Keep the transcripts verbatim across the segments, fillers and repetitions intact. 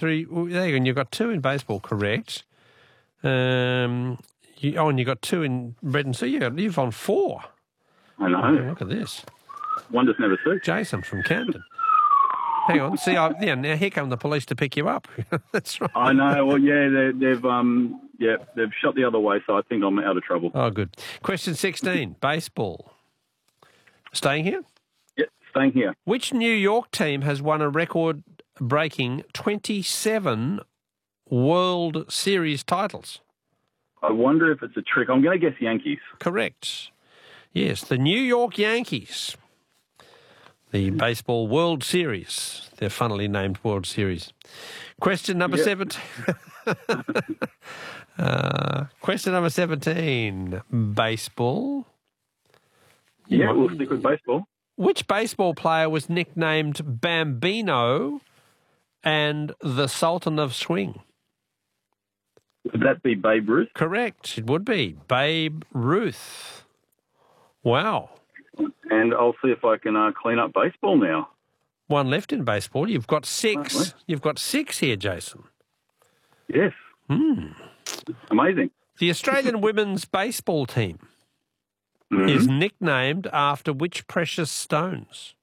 three. Well, there you go. And you've got two in baseball, correct? Um, you, oh, and you got two in bread and so you got you've on four. I know. Oh, look at this. One just never suits. Jason from Camden. Hang on. See, I, yeah, now here come the police to pick you up. That's right. I know. Well, yeah, they, they've um, yeah, they've shot the other way, so I think I'm out of trouble. Oh, good. Question sixteen, baseball. Staying here? Yeah, staying here. Which New York team has won a record-breaking twenty-seven World Series titles? I wonder if it's a trick. I'm going to guess Yankees. Correct. Yes, the New York Yankees. The Baseball World Series. They're funnily named World Series. Question number Yep. seventeen. uh, question number seventeen. Baseball. Yeah, we'll stick with baseball. Which baseball player was nicknamed Bambino and the Sultan of Swing? Would that be Babe Ruth? Correct. It would be Babe Ruth. Wow. And I'll see if I can uh, clean up baseball now. One left in baseball. You've got six. Right. You've got six here, Jason. Yes. Hmm. Amazing. The Australian women's baseball team Mhm. is nicknamed after which precious stones?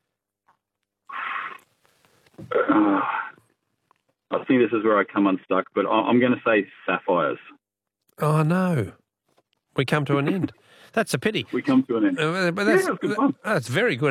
Uh, I think this is where I come unstuck, but I- I'm going to say sapphires. Oh, no. We come to an end. That's a pity. We come to an end. Uh, but that's, Yeah, that's good fun. that's very good.